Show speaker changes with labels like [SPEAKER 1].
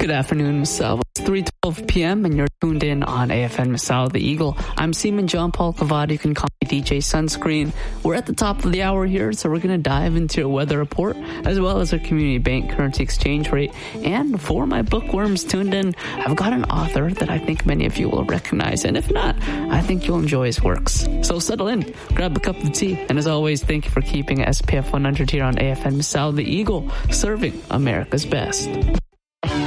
[SPEAKER 1] Good afternoon, Masao. It's 3:12 p.m. and you're tuned in on AFN Masao the Eagle. I'm Seaman John Paul Cavada. You can call me DJ Sunscreen. We're at the top of the hour here, so we're going to dive into a weather report as well as our community bank currency exchange rate. And for my bookworms tuned in, I've got an author that I think many of you will recognize. And if not, I think you'll enjoy his works. So settle in, grab a cup of tea. And as always, thank you for keeping SPF 100 here on AFN Masao the Eagle, serving America's best.